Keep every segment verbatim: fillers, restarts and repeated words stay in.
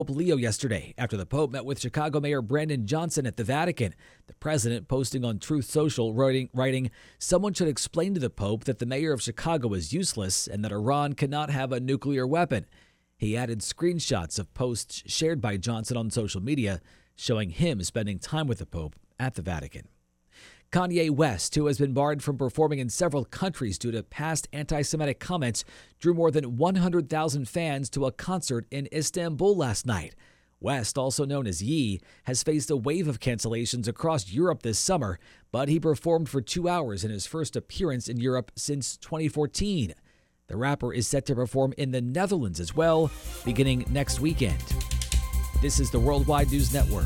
Pope Leo yesterday after the Pope met with Chicago Mayor Brandon Johnson at the Vatican. The president posting on Truth Social, writing, writing, "Someone should explain to the Pope that the mayor of Chicago is useless and that Iran cannot have a nuclear weapon." He added screenshots of posts shared by Johnson on social media showing him spending time with the Pope at the Vatican. Kanye West, who has been barred from performing in several countries due to past anti-Semitic comments, drew more than one hundred thousand fans to a concert in Istanbul last night. West, also known as Ye, has faced a wave of cancellations across Europe this summer, but he performed for two hours in his first appearance in Europe since twenty fourteen. The rapper is set to perform in the Netherlands as well, beginning next weekend. This is the Worldwide News Network.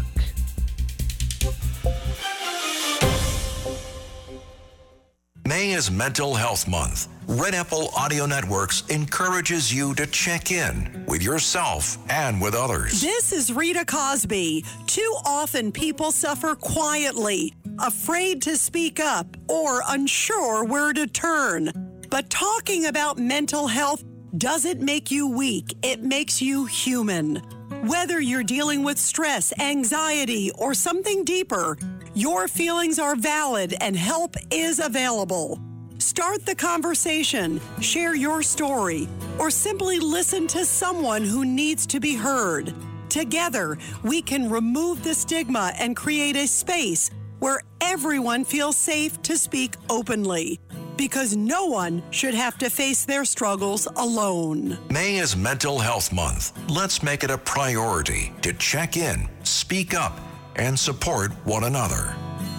May is Mental Health Month. Red Apple Audio Networks encourages you to check in with yourself and with others. This is Rita Cosby. Too often people suffer quietly, afraid to speak up or unsure where to turn. But talking about mental health doesn't make you weak. It makes you human. Whether you're dealing with stress, anxiety, or something deeper, your feelings are valid and help is available. Start the conversation, share your story, or simply listen to someone who needs to be heard. Together, we can remove the stigma and create a space where everyone feels safe to speak openly. Because no one should have to face their struggles alone. May is Mental Health Month. Let's make it a priority to check in, speak up, and support one another.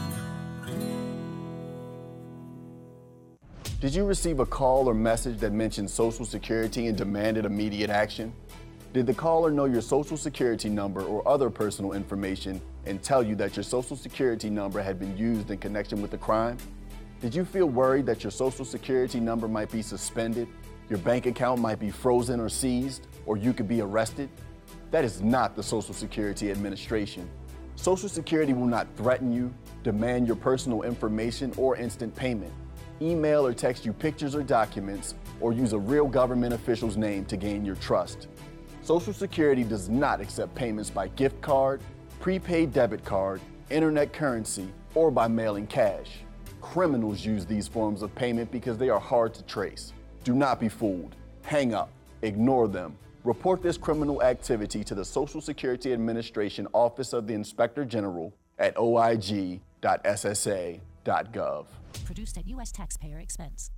Did you receive a call or message that mentioned Social Security and demanded immediate action? Did the caller know your Social Security number or other personal information and tell you that your Social Security number had been used in connection with a crime? Did you feel worried that your Social Security number might be suspended, your bank account might be frozen or seized, or you could be arrested? That is not the Social Security Administration. Social Security will not threaten you, demand your personal information, or instant payment, email or text you pictures or documents, or use a real government official's name to gain your trust. Social Security does not accept payments by gift card, prepaid debit card, internet currency, or by mailing cash. Criminals use these forms of payment because they are hard to trace. Do not be fooled. Hang up. Ignore them. Report this criminal activity to the Social Security Administration Office of the Inspector General at o i g dot s s a dot gov. Produced at U S taxpayer expense.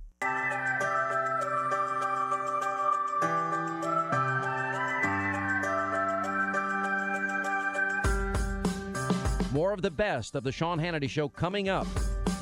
More of the best of the Sean Hannity Show coming up.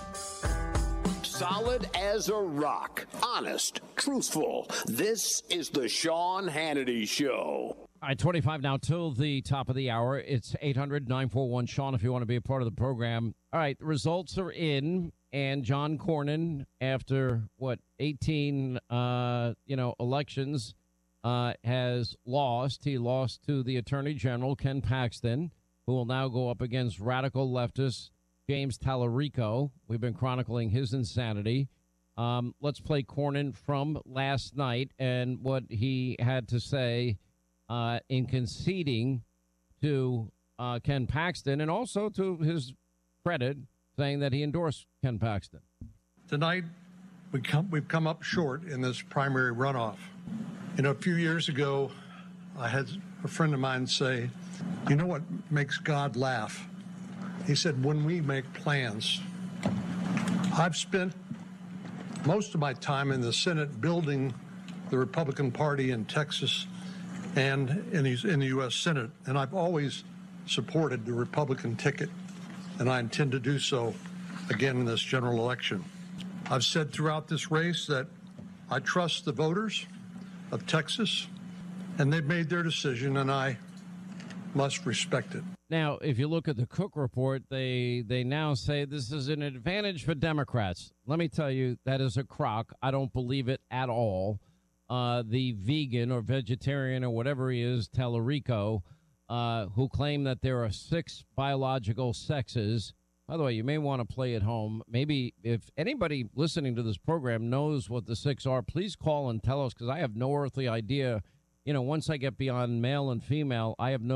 Solid as a rock. Honest. Truthful. This is the Sean Hannity Show. All right, twenty-five now till the top of the hour. It's eight hundred nine four one Sean if you want to be a part of the program. All right, the results are in, and John Cornyn, after, what, eighteen, uh, you know, elections, uh, has lost. He lost to the Attorney General, Ken Paxton, who will now go up against radical leftist James Tallarico. We've been chronicling his insanity. Um, let's play Cornyn from last night and what he had to say uh, in conceding to uh, Ken Paxton, and also to his credit, saying that he endorsed Ken Paxton. Tonight, we come, we've come up short in this primary runoff. You know, a few years ago, I had a friend of mine say, you know what makes God laugh? He said, when we make plans. I've spent most of my time in the Senate building the Republican Party in Texas and in the, in the U S Senate, and I've always supported the Republican ticket, and I intend to do so again in this general election. I've said throughout this race that I trust the voters of Texas, and they've made their decision, and I must respect it. Now, if you look at the Cook report, they they now say this is an advantage for Democrats. Let me tell you, that is a crock. I don't believe it at all. Uh, the vegan or vegetarian or whatever he is, Tallarico, uh, who claim that there are six biological sexes. By the way, you may want to play at home. Maybe if anybody listening to this program knows what the six are, please call and tell us, because I have no earthly idea you know, once I get beyond male and female, I have no